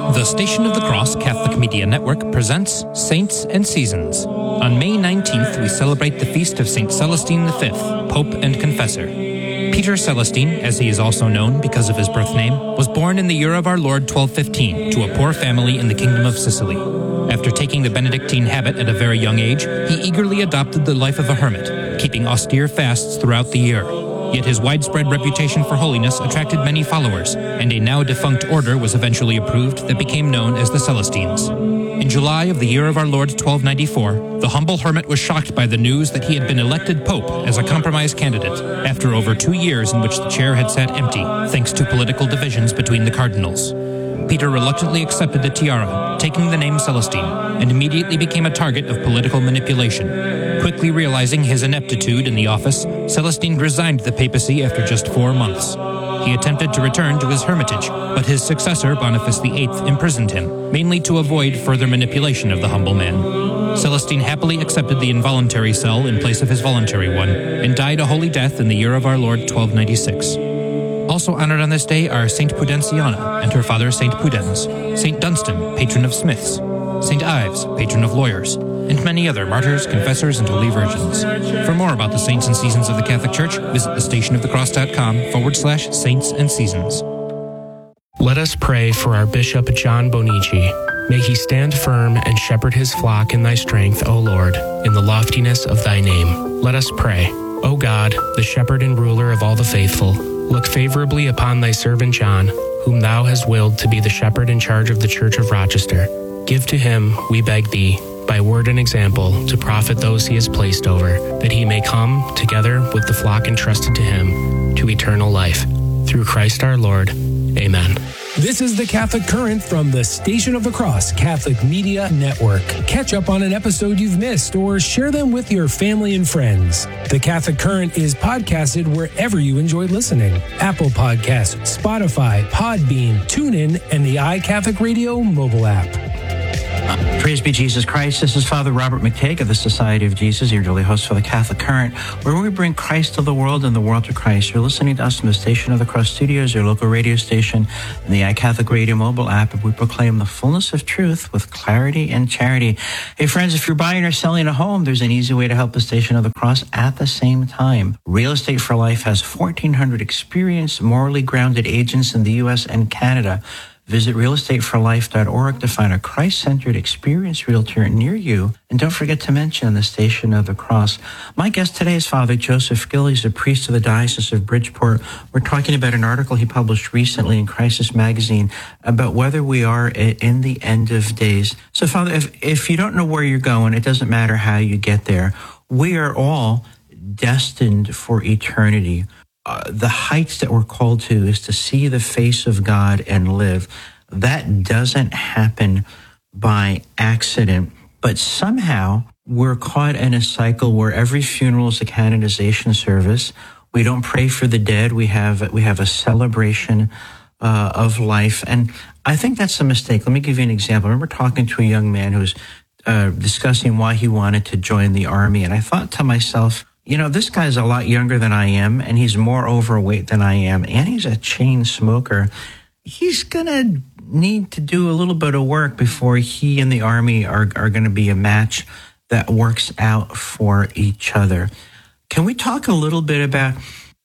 The Station of the Cross Catholic Media Network presents Saints and Seasons. On May 19th, we celebrate the feast of St. Celestine V, Pope and Confessor. Peter Celestine, as he is also known because of his birth name, was born in the year of our Lord 1215 to a poor family in the Kingdom of Sicily. After taking the Benedictine habit at a very young age, he eagerly adopted the life of a hermit, keeping austere fasts throughout the year. Yet his widespread reputation for holiness attracted many followers, and a now-defunct order was eventually approved that became known as the Celestines. In July of the year of our Lord 1294, the humble hermit was shocked by the news that he had been elected pope as a compromise candidate, after over 2 years in which the chair had sat empty, thanks to political divisions between the cardinals. Peter reluctantly accepted the tiara, taking the name Celestine, and immediately became a target of political manipulation. Quickly realizing his ineptitude in the office, Celestine resigned the papacy after just 4 months. He attempted to return to his hermitage, but his successor, Boniface VIII, imprisoned him, mainly to avoid further manipulation of the humble man. Celestine happily accepted the involuntary cell in place of his voluntary one, and died a holy death in the year of our Lord 1296. Also honored on this day are Saint Pudensiana and her father Saint Pudens, Saint Dunstan, patron of smiths, Saint Ives, patron of lawyers, and many other martyrs, confessors, and holy virgins. For more about the saints and seasons of the Catholic Church, visit thestationofthecross.com/saints and seasons. Let us pray for our Bishop John Bonici. May he stand firm and shepherd his flock in thy strength, O Lord, in the loftiness of thy name. Let us pray. O God, the shepherd and ruler of all the faithful, look favorably upon thy servant John, whom thou hast willed to be the shepherd in charge of the Church of Rochester. Give to him, we beg thee, by word and example, to profit those he has placed over, that he may come, together with the flock entrusted to him, to eternal life. Through Christ our Lord. Amen. This is the Catholic Current from the Station of the Cross Catholic Media Network. Catch up on an episode you've missed or share them with your family and friends. The Catholic Current is podcasted wherever you enjoy listening. Apple Podcasts, Spotify, Podbean, TuneIn, and the iCatholic Radio mobile app. Praise be Jesus Christ. This is Father Robert McTague of the Society of Jesus, your daily host for the Catholic Current, where we bring Christ to the world and the world to Christ. You're listening to us from the Station of the Cross Studios, your local radio station, and the iCatholic Radio mobile app, and we proclaim the fullness of truth with clarity and charity. Hey friends, if you're buying or selling a home, there's an easy way to help the Station of the Cross at the same time. Real Estate for Life has 1,400 experienced, morally grounded agents in the U.S. and Canada. Visit realestateforlife.org to find a Christ-centered, experienced realtor near you. And don't forget to mention the Station of the Cross. My guest today is Father Joseph Gill. He's a priest of the Diocese of Bridgeport. We're talking about an article he published recently in Crisis Magazine about whether we are in the end of days. So, Father, if you don't know where you're going, it doesn't matter how you get there. We are all destined for eternity. The heights that we're called to is to see the face of God and live. That doesn't happen by accident, but somehow we're caught in a cycle where every funeral is a canonization service. We don't pray for the dead. We have a celebration of life, and I think that's a mistake. Let me give you an example. I remember talking to a young man who was discussing why he wanted to join the Army, and I thought to myself, you know, this guy's a lot younger than I am, and he's more overweight than I am, and he's a chain smoker. He's going to need to do a little bit of work before he and the Army are going to be a match that works out for each other. Can we talk a little bit about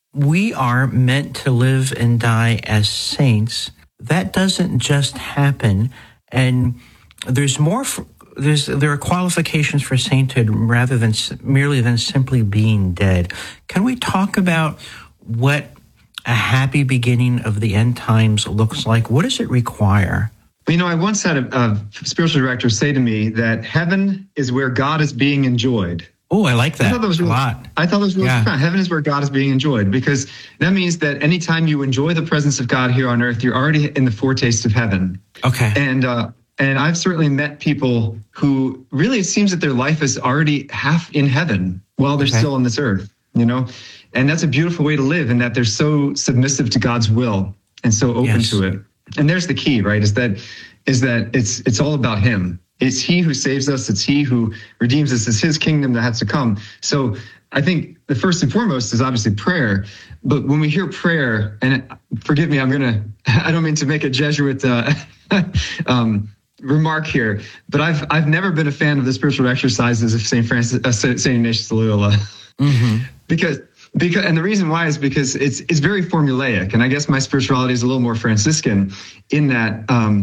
we are meant to live and die as saints? That doesn't just happen, and there's more there are qualifications for sainthood rather than merely than simply being dead. Can we talk about what a happy beginning of the end times looks like? What does it require? You know, I once had a spiritual director say to me that heaven is where God is being enjoyed. Oh, I like that, I thought that was really, a lot. I thought that was really fun. Heaven is where God is being enjoyed, because that means that anytime you enjoy the presence of God here on earth, you're already in the foretaste of heaven. Okay. And I've certainly met people who really, it seems that their life is already half in heaven while they're still on this earth, you know? And that's a beautiful way to live, in that they're so submissive to God's will and so open to it. And there's the key, right? Is that it's all about him. It's he who saves us. It's he who redeems us. It's his kingdom that has to come. So I think the first and foremost is obviously prayer. But when we hear prayer, and forgive me, I don't mean to make a Jesuit remark here, but I've never been a fan of the spiritual exercises of St. Ignatius of Loyola. Mm-hmm. Because and the reason why is because it's very formulaic. And I guess my spirituality is a little more Franciscan in that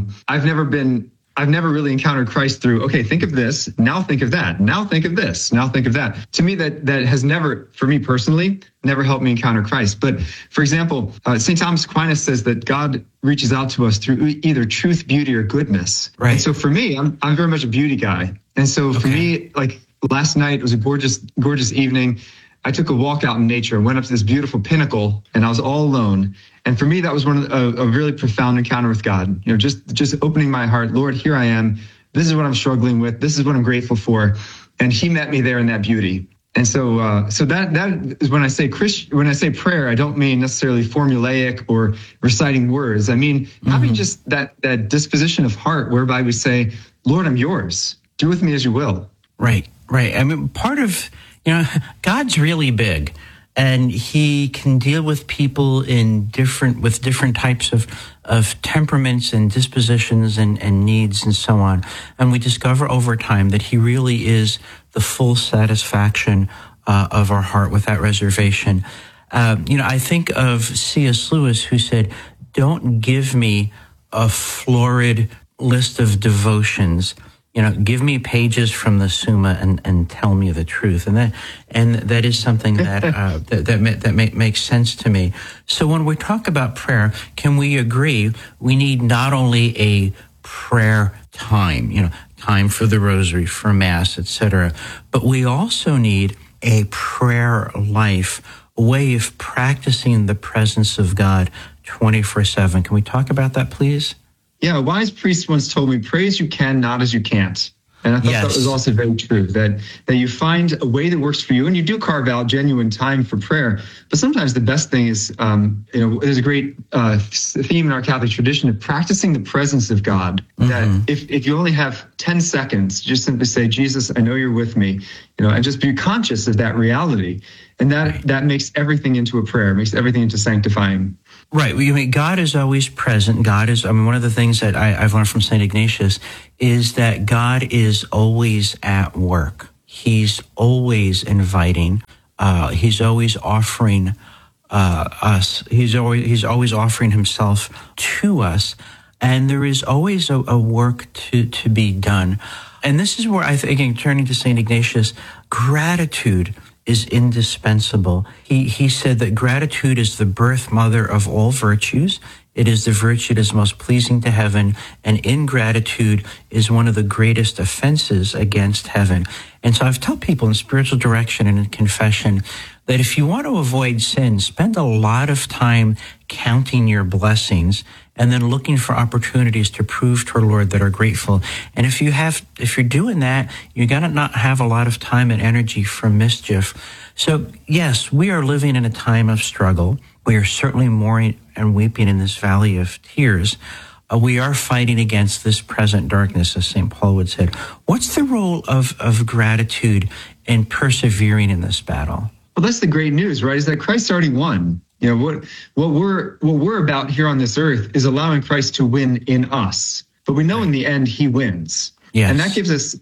I've never really encountered Christ through, okay, think of this, now think of that, now think of this, now think of that. To me, that has never, for me personally, never helped me encounter Christ. But for example, St. Thomas Aquinas says that God reaches out to us through either truth, beauty, or goodness. Right. And so for me, I'm very much a beauty guy. And so for me, like last night, it was a gorgeous, gorgeous evening. I took a walk out in nature, went up to this beautiful pinnacle, and I was all alone. And for me, that was a really profound encounter with God. Just opening my heart. Lord, here I am. This is what I'm struggling with. This is what I'm grateful for. And He met me there in that beauty. And so that is when I say prayer, I don't mean necessarily formulaic or reciting words. I mean having just that disposition of heart whereby we say, Lord, I'm yours. Do with me as you will. Right. I mean, part of God's really big, and He can deal with people with different types of temperaments and dispositions and needs and so on. And we discover over time that He really is the full satisfaction of our heart without reservation. I think of C.S. Lewis, who said, "Don't give me a florid list of devotions. Give me pages from the Summa and tell me the truth." And that is something that makes sense to me. So when we talk about prayer, can we agree we need not only a prayer time, time for the rosary, for Mass, etc., but we also need a prayer life, a way of practicing the presence of God 24/7. Can we talk about that, please? Yeah, a wise priest once told me, pray as you can, not as you can't. And I thought that was also very true, that you find a way that works for you, and you do carve out genuine time for prayer. But sometimes the best thing is, there's a great theme in our Catholic tradition of practicing the presence of God, that if you only have 10 seconds, just simply say, Jesus, I know you're with me, and just be conscious of that reality. And that makes everything into a prayer, makes everything into sanctifying. Right. Well, God is always present. One of the things that I've learned from St. Ignatius is that God is always at work. He's always inviting. He's always offering us. He's always offering Himself to us. And there is always a work to be done. And this is where I think, again, turning to St. Ignatius, gratitude is indispensable. He said that gratitude is the birth mother of all virtues. It is the virtue that is most pleasing to heaven, and ingratitude is one of the greatest offenses against heaven. And so I've told people in spiritual direction and in confession that if you want to avoid sin, spend a lot of time counting your blessings and then looking for opportunities to prove to our Lord that are grateful. And if you're doing that, you're going to not have a lot of time and energy for mischief. So yes, we are living in a time of struggle. We are certainly mourning and weeping in this valley of tears. We are fighting against this present darkness, as St. Paul would say. What's the role of gratitude in persevering in this battle? Well, that's the great news, right? Is that Christ already won. What we're about here on this earth is allowing Christ to win in us. But we know in the end He wins. Yes. And that gives us,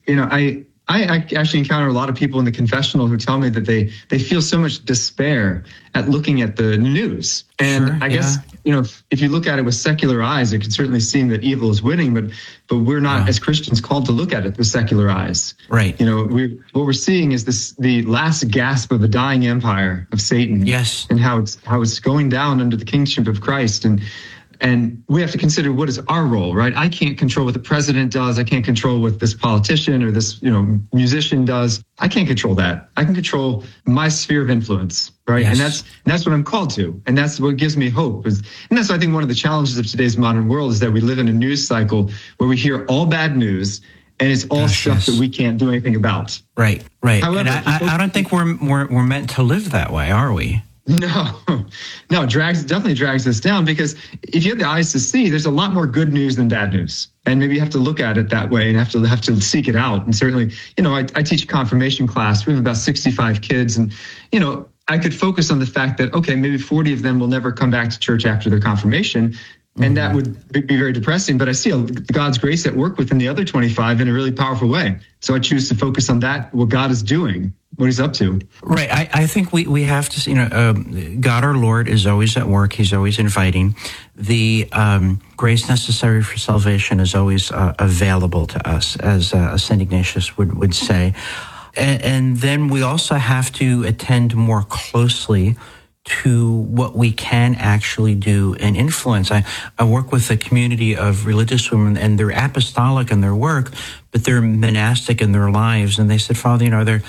I actually encounter a lot of people in the confessional who tell me that they feel so much despair at looking at the news. And I guess, if you look at it with secular eyes, it can certainly seem that evil is winning, but we're not as Christians called to look at it with secular eyes. Right. What we're seeing is the last gasp of a dying empire of Satan. Yes. And how it's going down under the kingship of Christ. And we have to consider, what is our role, right? I can't control what the president does. I can't control what this politician or this, musician does. I can't control that. I can control my sphere of influence, right? Yes. And that's what I'm called to. And that's what gives me hope. And that's, I think, one of the challenges of today's modern world is that we live in a news cycle where we hear all bad news, and it's all stuff that we can't do anything about. Right. However, and I don't think we're meant to live that way, are we? No, it definitely drags us down, because if you have the eyes to see, there's a lot more good news than bad news. And maybe you have to look at it that way and have to seek it out. And certainly, I teach a confirmation class. We have about 65 kids, and, I could focus on the fact that, okay, maybe 40 of them will never come back to church after their confirmation. And that would be very depressing. But I see God's grace at work within the other 25 in a really powerful way. So I choose to focus on that, what God is doing, what he's up to. Right. I think we have to, God our Lord is always at work. He's always inviting. The grace necessary for salvation is always available to us, as St. Ignatius would say. And then we also have to attend more closely to what we can actually do and influence. I work with a community of religious women, and they're apostolic in their work, but they're monastic in their lives. And they said, Father,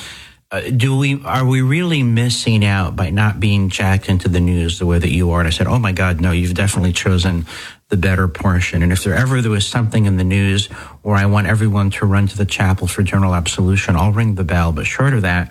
are we really missing out by not being jacked into the news the way that you are? And I said, oh my God, no, you've definitely chosen the better portion. And if there was something in the news where I want everyone to run to the chapel for general absolution, I'll ring the bell. But short of that,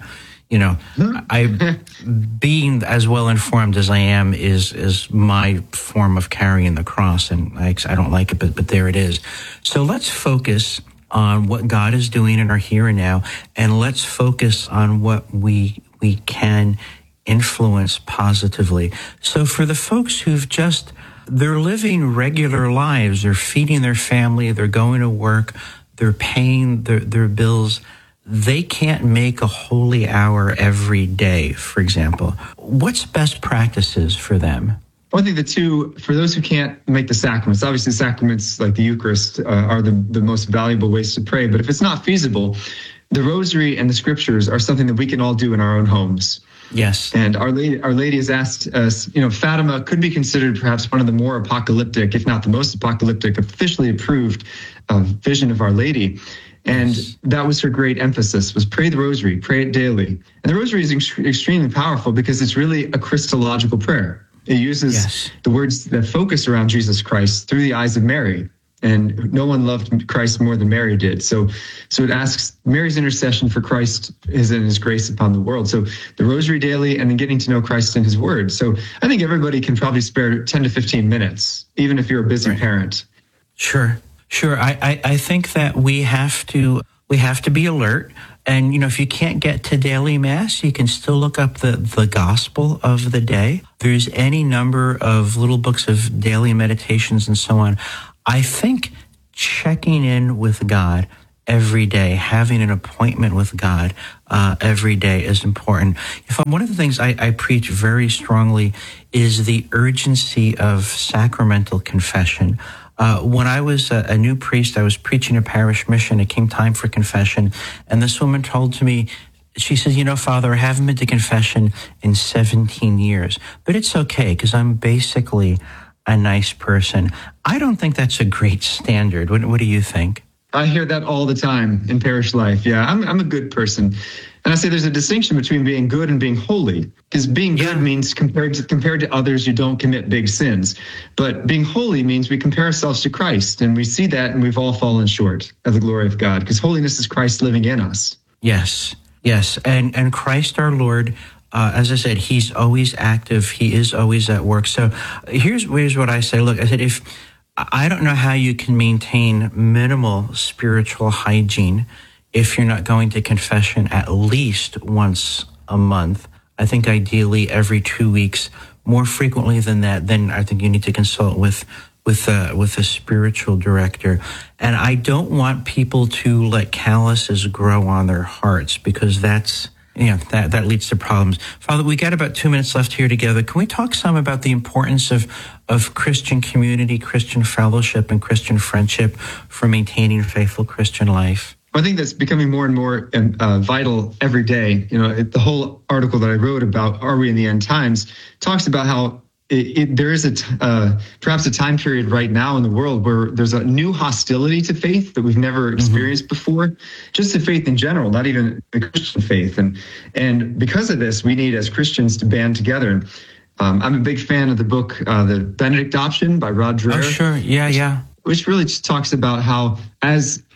I, being as well informed as I am, is my form of carrying the cross, and I don't like it, but there it is. So let's focus on what God is doing in our here and now, and let's focus on what we can influence positively. So for the folks who've they're living regular lives, they're feeding their family, they're going to work, they're paying their bills, they can't make a holy hour every day, for example. What's best practices for them? Well, I think for those who can't make the sacraments, obviously sacraments like the Eucharist are the most valuable ways to pray. But if it's not feasible, the Rosary and the Scriptures are something that we can all do in our own homes. Yes. And Our Lady has asked us, Fatima could be considered perhaps one of the more apocalyptic, if not the most apocalyptic, officially approved vision of Our Lady. And that was her great emphasis, was pray the Rosary, pray it daily. And the Rosary is extremely powerful because it's really a Christological prayer. It uses the words that focus around Jesus Christ through the eyes of Mary. And no one loved Christ more than Mary did. So it asks Mary's intercession for Christ and his grace upon the world. So the Rosary daily, and then getting to know Christ in his word. So I think everybody can probably spare 10 to 15 minutes, even if you're a busy parent. Sure. I think that we have to be alert. And, if you can't get to daily Mass, you can still look up the Gospel of the day. There's any number of little books of daily meditations and so on. I think checking in with God every day, having an appointment with God every day is important. One of the things I preach very strongly is the urgency of sacramental confession. When I was a new priest, I was preaching a parish mission. It came time for confession. And this woman told me, she says, Father, I haven't been to confession in 17 years, but it's okay because I'm basically a nice person. I don't think that's a great standard. What do you think? I hear that all the time in parish life. Yeah, I'm a good person. And I say there's a distinction between being good and being holy, because being good means compared to others, you don't commit big sins. But being holy means we compare ourselves to Christ, and we see that, and we've all fallen short of the glory of God, because holiness is Christ living in us. Yes. And Christ our Lord, as I said, he's always active. He is always at work. So here's what I say. Look, I said, I don't know how you can maintain minimal spiritual hygiene if you're not going to confession at least once a month. I think ideally every 2 weeks. More frequently than that, then I think you need to consult with a spiritual director. And I don't want people to let calluses grow on their hearts, because that leads to problems. Father, we got about 2 minutes left here together. Can we talk some about the importance of Christian community, Christian fellowship, and Christian friendship for maintaining faithful Christian life? I think that's becoming more and more vital every day. The whole article that I wrote about Are We in the End Times talks about how there is perhaps a time period right now in the world where there's a new hostility to faith that we've never experienced before, just to faith in general, not even the Christian faith. And because of this, we need as Christians to band together. I'm a big fan of the book, The Benedict Option by Rod Dreher. Oh, sure. Yeah. Which really just talks about how as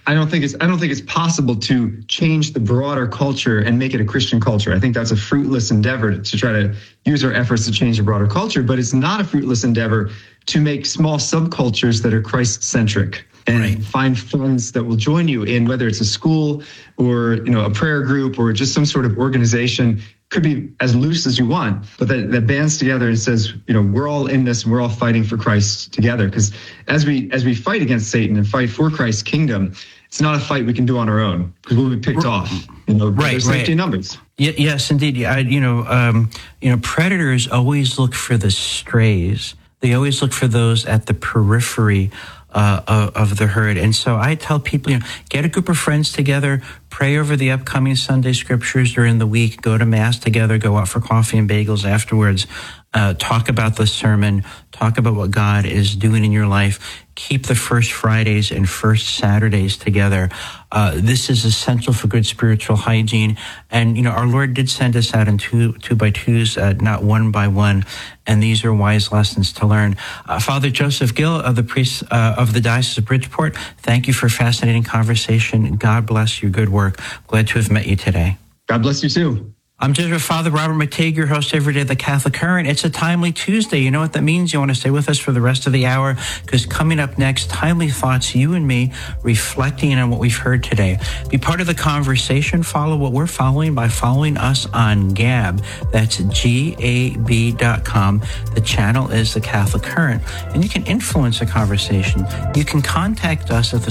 I don't think it's possible to change the broader culture and make it a Christian culture. I think that's a fruitless endeavor to try to use our efforts to change the broader culture, but it's not a fruitless endeavor to make small subcultures that are Christ-centric and find friends that will join you in, whether it's a school or, a prayer group or just some sort of organization. Could be as loose as you want, but that bands together and says, we're all in this and we're all fighting for Christ together. Because as we fight against Satan and fight for Christ's kingdom, it's not a fight we can do on our own, because we'll be picked off. There's safety in numbers. Yes, indeed. Predators always look for the strays. They always look for those at the periphery of the herd. And so I tell people, get a group of friends together, pray over the upcoming Sunday scriptures during the week, go to Mass together, go out for coffee and bagels afterwards, talk about the sermon, talk about what God is doing in your life. Keep the first Fridays and first Saturdays together. This is essential for good spiritual hygiene. And, our Lord did send us out in two by twos, not one by one. And these are wise lessons to learn. Father Joseph Gill of the priest of the Diocese of Bridgeport, thank you for a fascinating conversation. God bless your good work. Glad to have met you today. God bless you too. I'm Jesuit Father Robert McTeigue, your host every day of the Catholic Current. It's a timely Tuesday. You know what that means? You want to stay with us for the rest of the hour, because coming up next, timely thoughts, you and me reflecting on what we've heard today. Be part of the conversation. Follow what we're following by following us on Gab. That's GAB.com. The channel is the Catholic Current, and you can influence the conversation. You can contact us at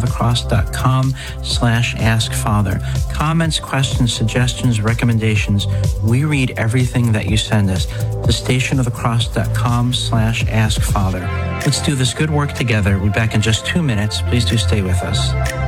thestationofthecross.com/askfather. Comments, questions, suggestions, recommendations. We read everything that you send us. thestationofthecross.com/askfather. Let's do this good work together. We'll be back in just 2 minutes. Please do stay with us.